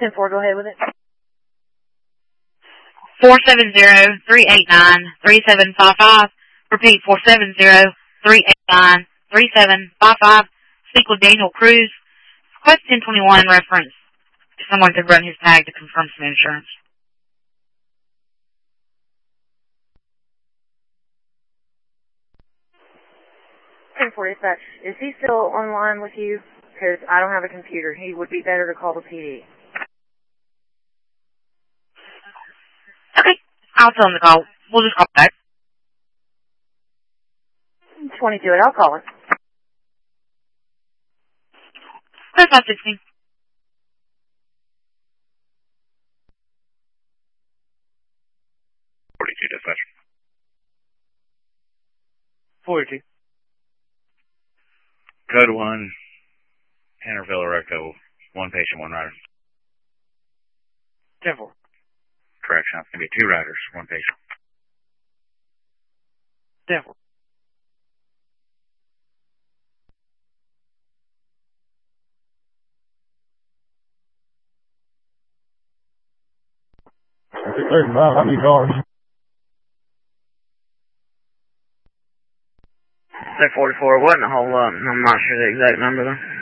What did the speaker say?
10-4, go ahead with it. 470-389-3755. Repeat, 470-389-3755. Speak with Daniel Cruz. Request 1021 reference. If someone could run his tag to confirm some insurance. Dispatch. Is he still online with you? Because I don't have a computer. He would be better to call the PD. Okay. I'll tell him to call. We'll just call back. 22, and I'll call it. That's about 16. 42, dispatch. 42. Code 1, Hannah Echo, 1 patient, 1 rider. 10-4. Correction, it's going to be 2 riders, 1 patient. 10-4. How many cars? 44, wasn't a whole lot. I'm not sure the exact number though.